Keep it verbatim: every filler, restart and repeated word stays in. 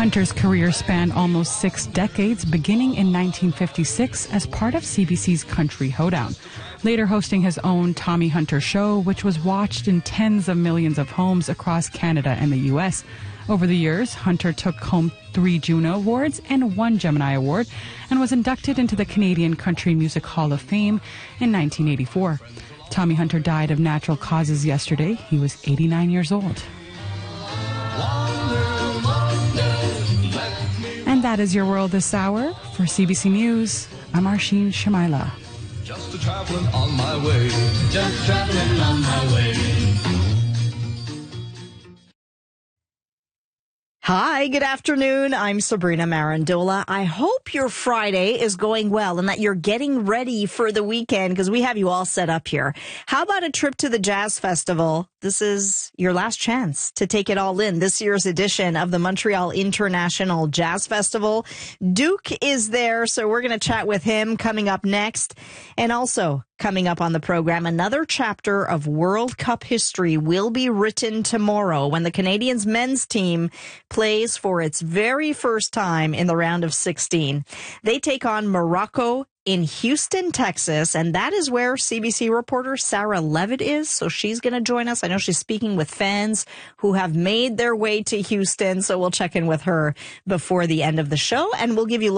Hunter's career spanned almost six decades, beginning in nineteen fifty-six as part of C B C's Country Hoedown. Later hosting his own Tommy Hunter show, which was watched in tens of millions of homes across Canada and the U S. Over the years, Hunter took home three Juno Awards and one Gemini Award and was inducted into the Canadian Country Music Hall of Fame in nineteen eighty-four. Tommy Hunter died of natural causes yesterday. He was eighty-nine years old. And that is your world this hour. For C B C News, I'm Arsheen Shamaila. Just a traveling on my way. Just traveling on my way. Hi, good afternoon. I'm Sabrina Marandola. I hope your Friday is going well and that you're getting ready for the weekend because we have you all set up here. How about a trip to the Jazz Festival? This is your last chance to take it all in. This year's edition of the Montreal International Jazz Festival. Duke is there, so we're going to chat with him coming up next. And also coming up on the program, another chapter of World Cup history will be written tomorrow when the Canadians men's team plays for its very first time in the round of sixteen. They take on Morocco in Houston, Texas, and that is where C B C reporter Sarah Levitt is. So she's going to join us. I know she's speaking with fans who have made their way to Houston, so we'll check in with her before the end of the show, and we'll give you